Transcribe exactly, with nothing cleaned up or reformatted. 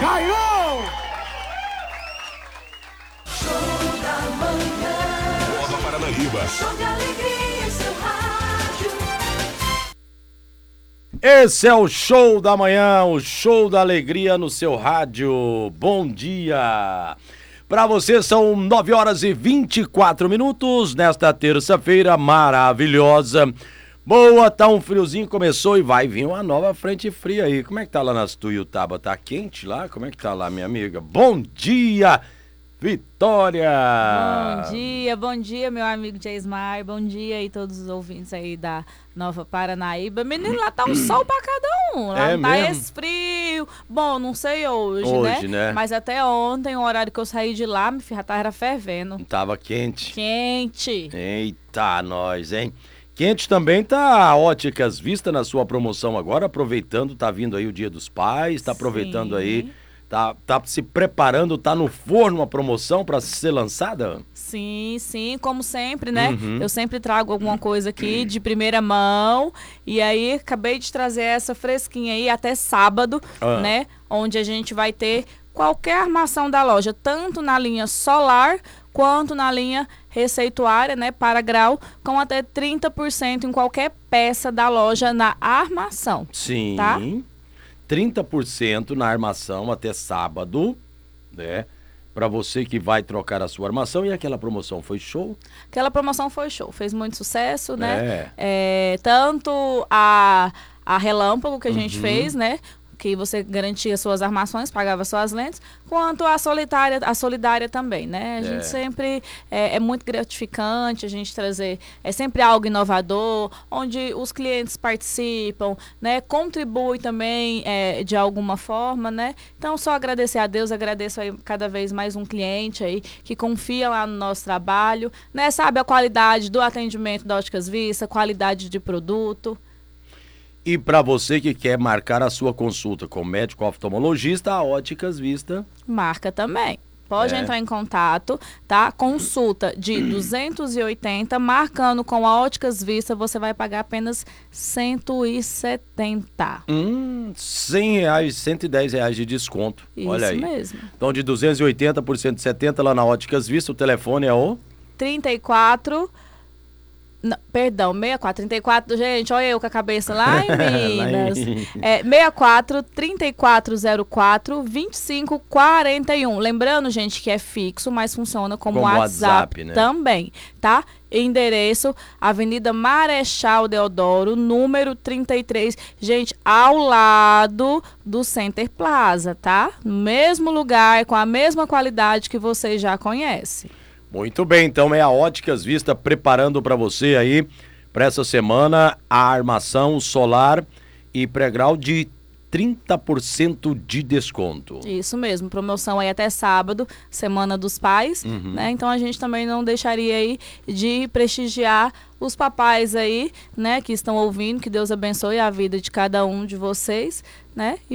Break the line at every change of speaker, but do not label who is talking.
Caiu!
Show da manhã.
Nova Paranaíba.
Show de alegria em seu rádio.
Esse é o Show da Manhã, o Show da Alegria no seu rádio. Bom dia! Para você são nove horas e vinte e quatro minutos nesta terça-feira maravilhosa. Boa, tá um friozinho, começou e vai vir uma nova frente fria aí. Como é que tá lá nas Tuiutaba? Tá quente lá? Como é que tá lá, minha amiga? Bom dia, Vitória!
Bom dia, bom dia, meu amigo Jaismar. Bom dia aí todos os ouvintes aí da Nova Paranaíba. Menino, lá tá um sol pra cada um. Lá
É
tá
mesmo?
esse frio. Bom, não sei hoje,
Hoje,
né?
né?
Mas até ontem, o horário que eu saí de lá, meu filho, já tava fervendo.
Tava quente.
Quente.
Eita, nós, hein? Quente também tá a Óticas Vista na sua promoção agora, aproveitando, tá vindo aí o Dia dos Pais, tá aproveitando
Sim.
aí, tá, tá se preparando, tá no forno a promoção para ser lançada?
Sim, sim, como sempre, né?
Uhum.
Eu sempre trago alguma coisa aqui de primeira mão. E aí, acabei de trazer essa fresquinha aí até sábado,
Ah.
né? Onde a gente vai ter qualquer armação da loja, tanto na linha solar quanto na linha receituária, né? Para grau, com até trinta por cento em qualquer peça da loja na armação.
Sim,
Tá?
trinta por cento na armação até sábado, né? Para você que vai trocar a sua armação. E aquela promoção foi show?
Aquela promoção foi show, fez muito sucesso, né?
É.
É, tanto a, a Relâmpago que a gente
Uhum.
fez, né? Que você garantia suas armações, pagava suas lentes, quanto a solitária, a solidária também, né? A gente
É.
sempre é, é muito gratificante a gente trazer, é sempre algo inovador, onde os clientes participam, né? Contribuem também é, de alguma forma, né? Então, só agradecer a Deus, agradeço aí cada vez mais um cliente aí que confia lá no nosso trabalho, né? Sabe a qualidade do atendimento da Óticas Vista, qualidade de produto.
E para você que quer marcar a sua consulta com médico oftalmologista, a Óticas Vista.
Marca também. Pode
É.
entrar em contato, tá? Consulta de duzentos e oitenta, marcando com a Óticas Vista, você vai pagar apenas cento e setenta.
Hum, cem reais, cento e dez reais de desconto.
Isso
Olha aí.
mesmo.
Então, de duzentos e oitenta por cento de setenta lá na Óticas Vista, o telefone é o...
trinta e quatro... Não, perdão, sessenta e quatro, trinta e quatro, gente, olha eu com a cabeça lá em Minas. É, sessenta e quatro, trinta e quatro zero quatro, vinte e cinco quarenta e um. Lembrando, gente, que é fixo, mas funciona como,
Como
WhatsApp,
WhatsApp, né?
também, tá? Endereço, Avenida Marechal Deodoro, número trinta e três. Gente, ao lado do Center Plaza, tá? No mesmo lugar, com a mesma qualidade que você já conhece.
Muito bem, então é a Óticas Vista preparando para você aí, para essa semana, a armação solar e pré-grau de trinta por cento de desconto.
Isso mesmo, promoção aí até sábado, Semana dos Pais,
Uhum.
né? Então a gente também não deixaria aí de prestigiar os papais aí, né? Que estão ouvindo, que Deus abençoe a vida de cada um de vocês, né?